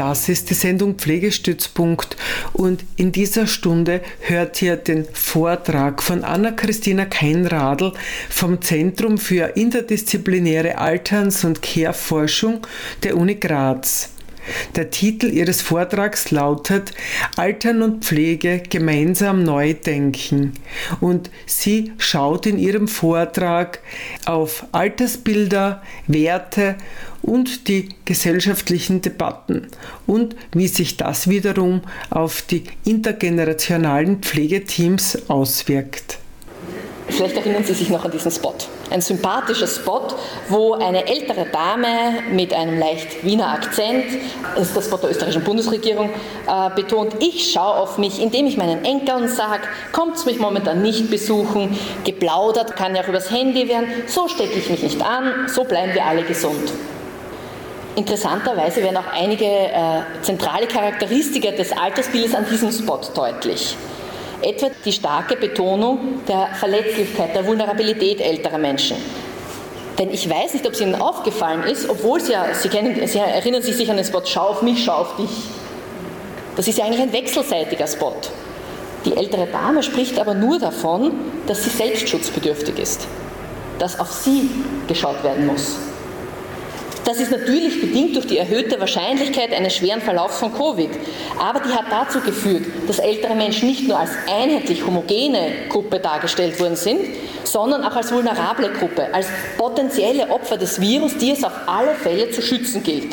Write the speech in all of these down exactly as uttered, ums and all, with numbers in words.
Basis, die Sendung Pflegestützpunkt, und in dieser Stunde hört ihr den Vortrag von Anna-Christina Keinradl vom Zentrum für interdisziplinäre Alterns- und Care-Forschung der Uni Graz. Der Titel ihres Vortrags lautet Altern und Pflege gemeinsam neu denken, und sie schaut in ihrem Vortrag auf Altersbilder, Werte und die gesellschaftlichen Debatten und wie sich das wiederum auf die intergenerationalen Pflegeteams auswirkt. Vielleicht erinnern Sie sich noch an diesen Spot. Ein sympathischer Spot, wo eine ältere Dame mit einem leicht Wiener Akzent, das ist der Spot der österreichischen Bundesregierung, äh, betont, ich schaue auf mich, indem ich meinen Enkeln sage, kommt mich momentan nicht besuchen, geplaudert kann ja auch übers Handy werden, so stecke ich mich nicht an, so bleiben wir alle gesund. Interessanterweise werden auch einige äh, zentrale Charakteristika des Altersbildes an diesem Spot deutlich. Etwa die starke Betonung der Verletzlichkeit, der Vulnerabilität älterer Menschen. Denn ich weiß nicht, ob es Ihnen aufgefallen ist, obwohl Sie ja, Sie, kennen, Sie erinnern sich sicher an den Spot, schau auf mich, schau auf dich. Das ist ja eigentlich ein wechselseitiger Spot. Die ältere Dame spricht aber nur davon, dass sie selbstschutzbedürftig ist, dass auf sie geschaut werden muss. Das ist natürlich bedingt durch die erhöhte Wahrscheinlichkeit eines schweren Verlaufs von Covid. Aber die hat dazu geführt, dass ältere Menschen nicht nur als einheitlich homogene Gruppe dargestellt worden sind, sondern auch als vulnerable Gruppe, als potenzielle Opfer des Virus, die es auf alle Fälle zu schützen gilt.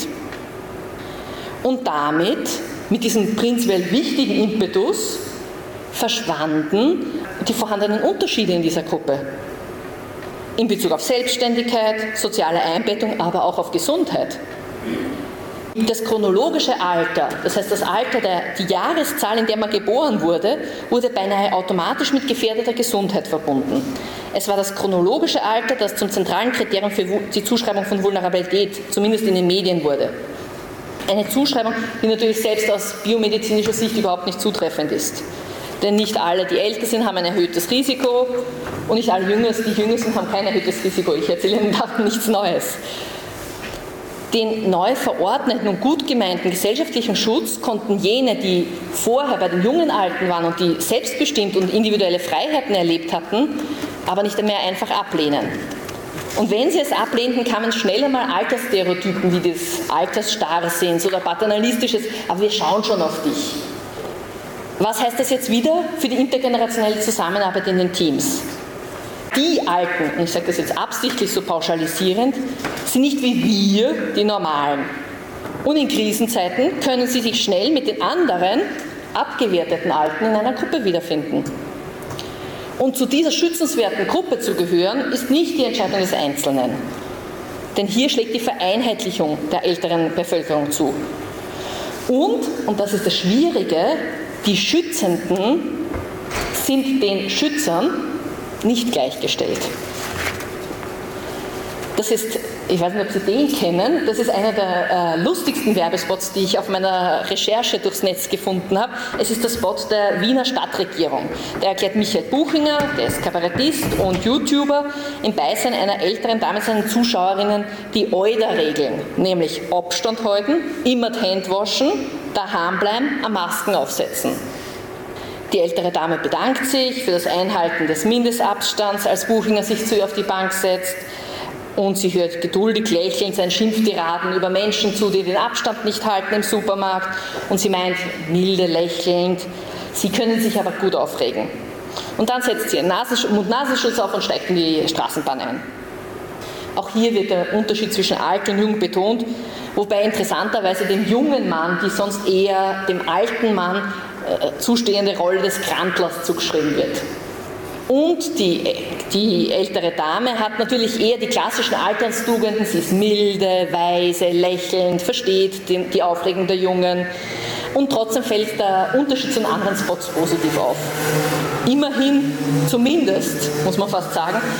Und damit, mit diesem prinzipiell wichtigen Impetus, verschwanden die vorhandenen Unterschiede in dieser Gruppe. In Bezug auf Selbstständigkeit, soziale Einbettung, aber auch auf Gesundheit. Das chronologische Alter, das heißt das Alter, der, die Jahreszahl, in der man geboren wurde, wurde beinahe automatisch mit gefährdeter Gesundheit verbunden. Es war das chronologische Alter, das zum zentralen Kriterium für die Zuschreibung von Vulnerabilität, zumindest in den Medien wurde. Eine Zuschreibung, die natürlich selbst aus biomedizinischer Sicht überhaupt nicht zutreffend ist. Denn nicht alle, die älter sind, haben ein erhöhtes Risiko und nicht alle, die jünger sind, haben kein erhöhtes Risiko. Ich erzähle Ihnen da nichts Neues. Den neu verordneten und gut gemeinten gesellschaftlichen Schutz konnten jene, die vorher bei den jungen Alten waren und die selbstbestimmt und individuelle Freiheiten erlebt hatten, aber nicht mehr einfach ablehnen. Und wenn sie es ablehnten, kamen schnell einmal Altersstereotypen wie des Altersstarrsehens oder paternalistisches, aber wir schauen schon auf dich. Was heißt das jetzt wieder für die intergenerationelle Zusammenarbeit in den Teams? Die Alten, und ich sage das jetzt absichtlich so pauschalisierend, sind nicht wie wir, die Normalen. Und in Krisenzeiten können sie sich schnell mit den anderen, abgewerteten Alten in einer Gruppe wiederfinden. Und zu dieser schützenswerten Gruppe zu gehören, ist nicht die Entscheidung des Einzelnen. Denn hier schlägt die Vereinheitlichung der älteren Bevölkerung zu. Und, und das ist das Schwierige, die Schützenden sind den Schützern nicht gleichgestellt. Das ist, ich weiß nicht, ob Sie den kennen, das ist einer der äh, lustigsten Werbespots, die ich auf meiner Recherche durchs Netz gefunden habe. Es ist der Spot der Wiener Stadtregierung. Der erklärt Michael Buchinger, der ist Kabarettist und YouTuber, im Beisein einer älteren Dame, seinen Zuschauerinnen, die O E D A-Regeln, nämlich Abstand halten, immer die Hände waschen, daheim bleiben, eine Masken aufsetzen. Die ältere Dame bedankt sich für das Einhalten des Mindestabstands, als Buchinger sich zu ihr auf die Bank setzt. Und sie hört geduldig lächelnd seinen Schimpftiraden über Menschen zu, die den Abstand nicht halten im Supermarkt. Und sie meint, milde lächelnd, sie können sich aber gut aufregen. Und dann setzt sie ihren Mund-Nasenschutz auf und steigt in die Straßenbahn ein. Auch hier wird der Unterschied zwischen alt und jung betont, wobei interessanterweise dem jungen Mann, die sonst eher dem alten Mann äh, zustehende Rolle des Krantlers zugeschrieben wird. Und die, die ältere Dame hat natürlich eher die klassischen Alterstugenden. Sie ist milde, weise, lächelnd, versteht die, die Aufregung der Jungen. Und trotzdem fällt der Unterschied zu den anderen Spots positiv auf. Immerhin, zumindest, muss man fast sagen,